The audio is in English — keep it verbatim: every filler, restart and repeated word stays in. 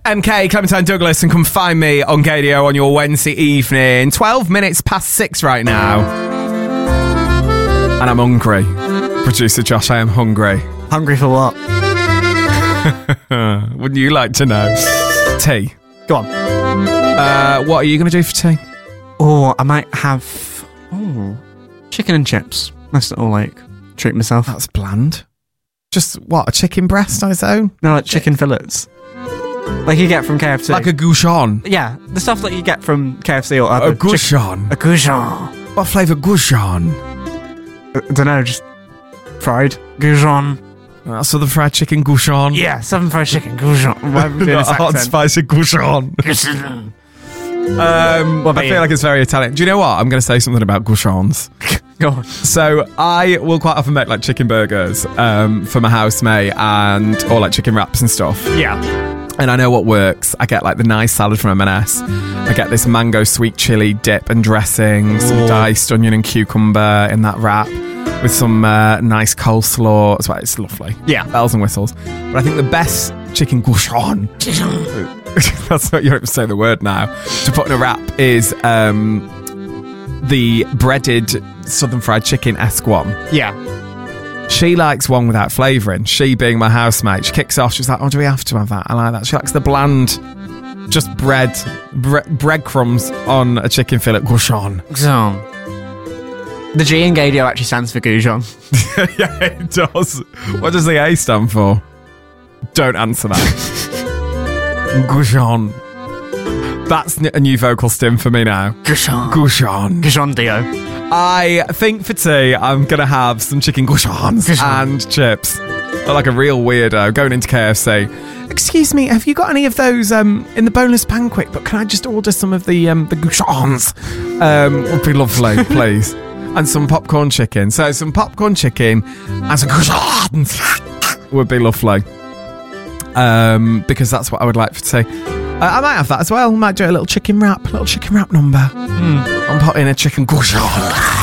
M K, Clementine Douglas, and come find me on Gadio on your Wednesday evening. twelve minutes past six right now. And I'm hungry. Producer Josh, I am hungry. Hungry for what? Wouldn't you like to know? Tea. Go on. Uh, what are you going to do for tea? Oh, I might have oh, chicken and chips. Nice little, like, treat myself. That's bland. Just, what, a chicken breast on its own? No, like chicken fillets. Like you get from K F C. Like a gouchon? Yeah, the stuff that you get from K F C or other. A gouchon? Chick- a gouchon. What flavour gouchon? I don't know, just fried gouchon. Uh, so the fried chicken gouchon? Yeah, southern fried chicken gouchon. Why am I doing this hot accent? spicy gouchon. um, I feel you? like it's very Italian. Do you know what? I'm going to say something about gouchons. Go on. So I will quite often make like chicken burgers um, for my housemate and or like chicken wraps and stuff. Yeah. And I know what works. I get like the nice salad from M and S. I get this mango sweet chili dip and dressing, some Ooh. diced onion and cucumber in that wrap with some uh, nice coleslaw. It's, it's lovely. Yeah. Bells and whistles. But I think the best chicken gouchon, that's not, you don't even say the word now, to put in a wrap is um, the breaded southern fried chicken-esque one. Yeah. She likes one without flavouring. She being my housemate, she kicks off. She's like, "Oh, do we have to have that?" I like that. She likes the bland, just bread, bre- breadcrumbs on a chicken fillet gouchon. Gouchon. The G in Gadio actually stands for gouchon. Yeah, it does. What does the A stand for? Don't answer that. Gouchon. That's a new vocal stim for me now. Gouchon. Gouchon. Gouchon Dio. I think for tea, I'm going to have some chicken gouchons and chips. I'm like a real weirdo going into K F C. Excuse me, have you got any of those um, in the boneless panquick? But can I just order some of the um, the gouchons? Um, would be lovely, please. And some popcorn chicken. So some popcorn chicken and some gouchons would be lovely. Um, because that's what I would like for tea. Uh, I might have that as well. Might do a little chicken wrap, little chicken wrap number. Mm. I'm putting a chicken gouchon.